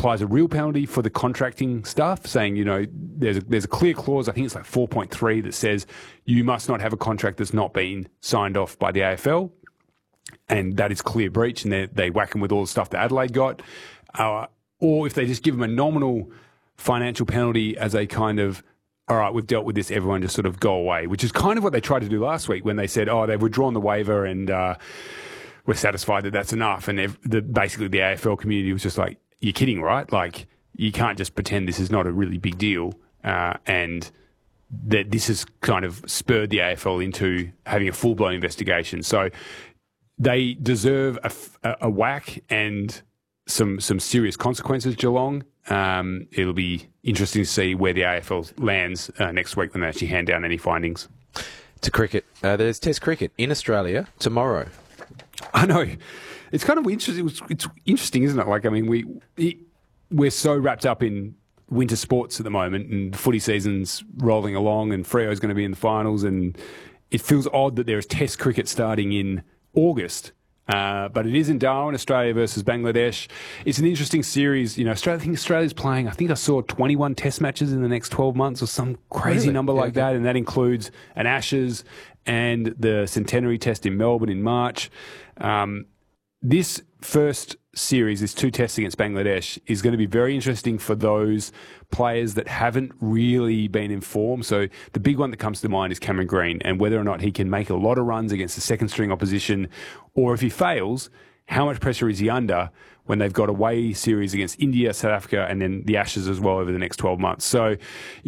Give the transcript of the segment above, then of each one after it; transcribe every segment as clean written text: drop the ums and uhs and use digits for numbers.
applies a real penalty for the contracting stuff, saying, there's a clear clause, I think it's like 4.3, that says you must not have a contract that's not been signed off by the AFL. And that is clear breach, and they whack them with all the stuff that Adelaide got. Or if they just give them a nominal financial penalty as a kind of, all right, we've dealt with this, everyone just sort of go away, which is kind of what they tried to do last week when they said, they've withdrawn the waiver and we're satisfied that that's enough. And basically the AFL community was just like, you're kidding, right? Like, you can't just pretend this is not a really big deal. And that this has kind of spurred the AFL into having a full-blown investigation. So they deserve a whack and some serious consequences, Geelong. It'll be interesting to see where the AFL lands next week when they actually hand down any findings. To cricket. There's Test cricket in Australia tomorrow. I know. It's kind of interesting. It's interesting, isn't it? Like, I mean, we're so wrapped up in winter sports at the moment, and the footy season's rolling along, and Freo's going to be in the finals, and it feels odd that there is Test cricket starting in August. But it is in Darwin, Australia versus Bangladesh. It's an interesting series. I think Australia's playing, I think I saw 21 Test matches in the next 12 months or some crazy number like that. And that includes an Ashes and the Centenary Test in Melbourne in March. This first series, this 2 tests against Bangladesh, is going to be very interesting for those players that haven't really been informed. So the big one that comes to mind is Cameron Green, and whether or not he can make a lot of runs against the second string opposition, or if he fails, how much pressure is he under when they've got away series against India, South Africa, and then the Ashes as well over the next 12 months. So,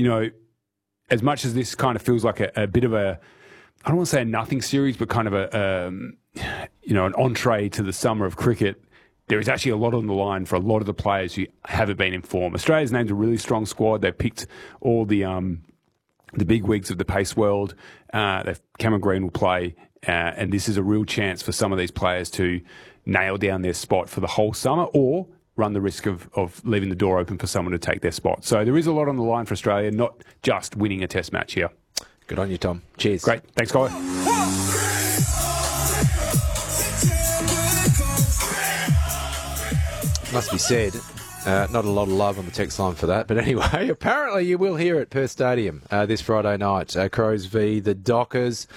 as much as this kind of feels like a bit of a, I don't want to say a nothing series, but kind of an entree to the summer of cricket, there is actually a lot on the line for a lot of the players who haven't been informed. Australia's named a really strong squad. They've picked all the big wigs of the pace world. Cameron Green will play, and this is a real chance for some of these players to nail down their spot for the whole summer, or run the risk of leaving the door open for someone to take their spot. So there is a lot on the line for Australia, not just winning a test match here. Good on you, Tom. Cheers. Great. Thanks, Guy. Must be said, not a lot of love on the text line for that. But anyway, apparently you will hear it Perth Stadium this Friday night. Crows v the Dockers.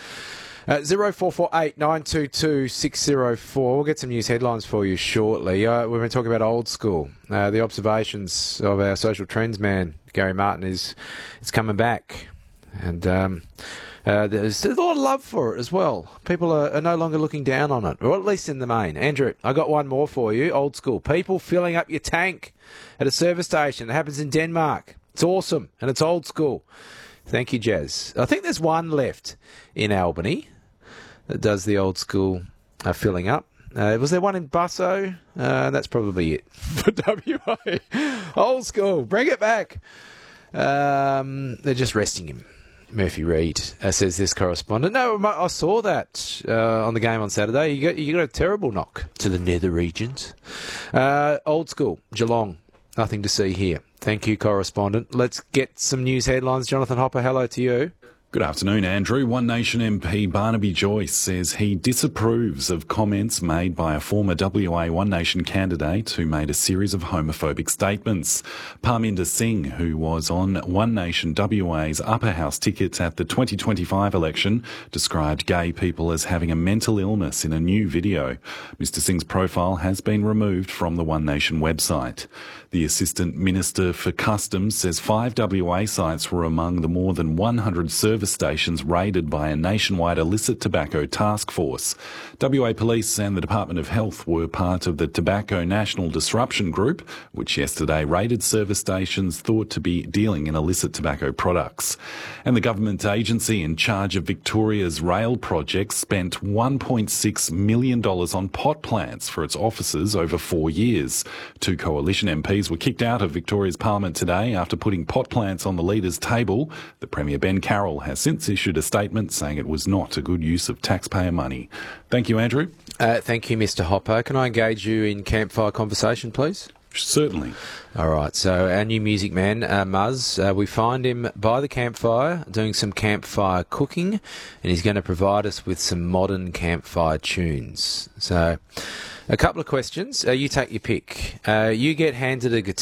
0448 922 604. We'll get some news headlines for you shortly. We've been talking about old school. The observations of our social trends man, Gary Martin, is coming back. And there's a lot of love for it as well. People are no longer looking down on it, or at least in the main. Andrew, I got one more for you. Old school. People filling up your tank at a service station. It happens in Denmark. It's awesome, and it's old school. Thank you, Jazz. I think there's one left in Albany that does the old school filling up. Was there one in Busso? That's probably it for WA. Old school. Bring it back. They're just resting him. Murphy Reid says this correspondent. No, I saw that on the game on Saturday. You got a terrible knock to the nether regions. Old school, Geelong. Nothing to see here. Thank you, correspondent. Let's get some news headlines. Jonathan Hopper, hello to you. Good afternoon, Andrew. One Nation MP Barnaby Joyce says he disapproves of comments made by a former WA One Nation candidate who made a series of homophobic statements. Parminder Singh, who was on One Nation WA's upper house ticket at the 2025 election, described gay people as having a mental illness in a new video. Mr Singh's profile has been removed from the One Nation website. The Assistant Minister for Customs says 5 WA sites were among the more than 100 service stations raided by a nationwide illicit tobacco task force. WA Police and the Department of Health were part of the Tobacco National Disruption Group, which yesterday raided service stations thought to be dealing in illicit tobacco products. And the government agency in charge of Victoria's rail project spent $1.6 million on pot plants for its offices over 4 years. 2 coalition MPs were kicked out of Victoria's Parliament today after putting pot plants on the leader's table. The Premier Ben Carroll has since issued a statement saying it was not a good use of taxpayer money. Thank you, Andrew. Thank you, Mr Hopper. Can I engage you in campfire conversation, please? Certainly. All right, so our new music man, Muzz, we find him by the campfire doing some campfire cooking, and he's going to provide us with some modern campfire tunes. So, a couple of questions. You take your pick. You get handed a guitar.